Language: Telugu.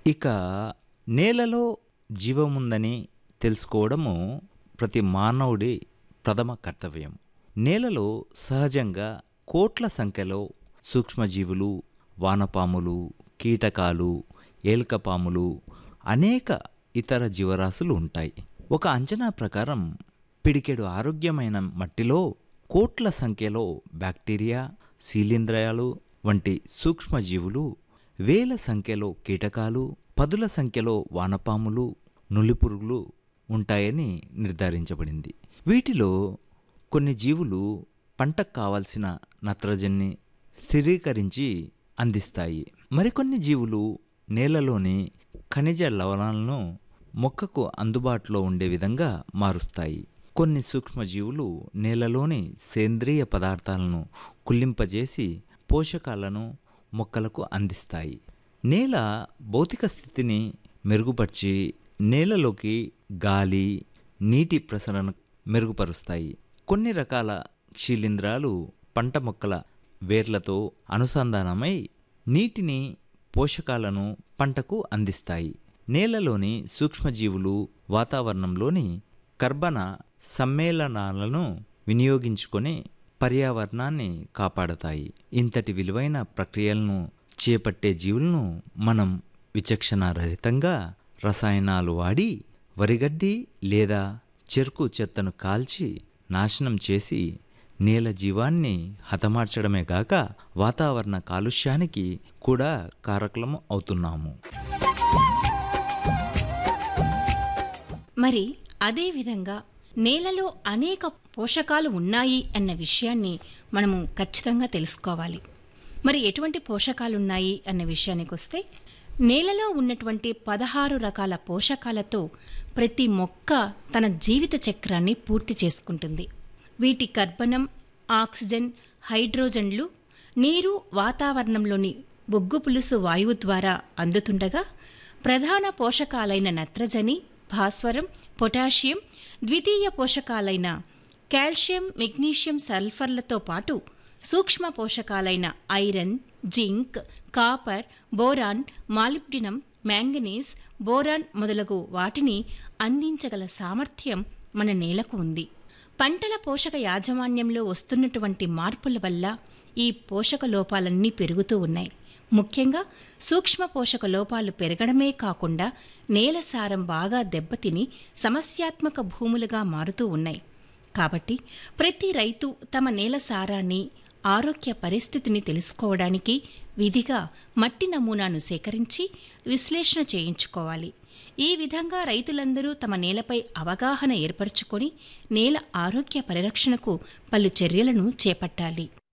ఇక నేలలో జీవముందని తెలుసుకోవడము ప్రతి మానవుడి ప్రథమ కర్తవ్యం. నేలలో సహజంగా కోట్ల సంఖ్యలో సూక్ష్మజీవులు, వానపాములు, కీటకాలు, ఏలుకపాములు, అనేక ఇతర జీవరాశులు ఉంటాయి. ఒక అంచనా ప్రకారం పిడికెడు ఆరోగ్యమైన మట్టిలో కోట్ల సంఖ్యలో బ్యాక్టీరియా, శీలింద్రయాలు వంటి సూక్ష్మజీవులు, వేల సంఖ్యలో కీటకాలు, పదుల సంఖ్యలో వానపాములు, నులిపురుగులు ఉంటాయని నిర్ధారించబడింది. వీటిలో కొన్ని జీవులు పంటకు కావలసిన నత్రజనిని స్థిరీకరించి అందిస్తాయి. మరికొన్ని జీవులు నేలలోని ఖనిజ లవణాలను మొక్కకు అందుబాటులో ఉండే విధంగా మారుస్తాయి. కొన్ని సూక్ష్మజీవులు నేలలోని సేంద్రియ పదార్థాలను కుళ్ళింపజేసి పోషకాలను మొక్కలకు అందిస్తాయి. నేల భౌతిక స్థితిని మెరుగుపరిచి నేలలోకి గాలి, నీటి ప్రసరణ మెరుగుపరుస్తాయి. కొన్ని రకాల శిలీంధ్రాలు పంట మొక్కల వేర్లతో అనుసంధానమై నీటిని, పోషకాలను పంటకు అందిస్తాయి. నేలలోని సూక్ష్మజీవులు వాతావరణంలోని కర్బన సమ్మేళనాలను వినియోగించుకొని పర్యావరణాన్ని కాపాడతాయి. ఇంతటి విలువైన ప్రక్రియలను చేపట్టే జీవులను మనం విచక్షణారహితంగా రసాయనాలు వాడి వరిగడ్డి లేదా చెరుకు చెత్తను కాల్చి నాశనం చేసి నేల జీవాన్ని హతమార్చడమే గాక వాతావరణ కాలుష్యానికి కూడా కారకులం అవుతున్నాము. మరి అదేవిధంగా నేలలో అనేక పోషకాలు ఉన్నాయి అన్న విషయాన్ని మనము ఖచ్చితంగా తెలుసుకోవాలి. మరి ఎటువంటి పోషకాలున్నాయి అన్న విషయానికి వస్తే, నేలలో ఉన్నటువంటి 16 రకాల పోషకాలతో ప్రతి మొక్క తన జీవిత చక్రాన్ని పూర్తి చేసుకుంటుంది. వీటి కర్బనం, ఆక్సిజన్, హైడ్రోజన్లు నీరు, వాతావరణంలోని బొగ్గు పులుసు వాయువు ద్వారా అందుతుండగా, ప్రధాన పోషకాలైన నత్రజని, భాస్వరం, పొటాషియం, ద్వితీయ పోషకాలైన కాల్షియం, మెగ్నీషియం, సల్ఫర్లతో పాటు సూక్ష్మ పోషకాలైన iron, zinc, copper, boron, molybdenum, manganese, boron మొదలగు వాటిని అందించగల సామర్థ్యం మన నేలకు ఉంది. పంటల పోషక యాజమాన్యంలో వస్తున్నటువంటి మార్పుల వల్ల ఈ పోషక లోపాలన్నీ పెరుగుతూ ఉన్నాయి. ముఖ్యంగా సూక్ష్మ పోషక లోపాలు పెరగడమే కాకుండా నేల సారం బాగా దెబ్బతిని సమస్యాత్మక భూములుగా మారుతూ ఉన్నాయి. కాబట్టి ప్రతి రైతు తమ నేల సారాన్ని, ఆరోగ్య పరిస్థితిని తెలుసుకోవడానికి విధిగా మట్టి నమూనాను సేకరించి విశ్లేషణ చేయించుకోవాలి. ఈ విధంగా రైతులందరూ తమ నేలపై అవగాహన ఏర్పరచుకొని నేల ఆరోగ్య పరిరక్షణకు పలు చర్యలను చేపట్టాలి.